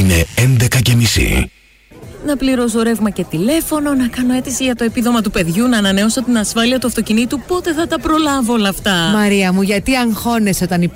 Είναι 11:30. Να πληρώσω ρεύμα και τηλέφωνο, να κάνω αίτηση για το επίδομα του παιδιού, να ανανεώσω την ασφάλεια του αυτοκινήτου. Πότε θα τα προλάβω όλα αυτά? Μαρία μου, γιατί αγχώνεσαι όταν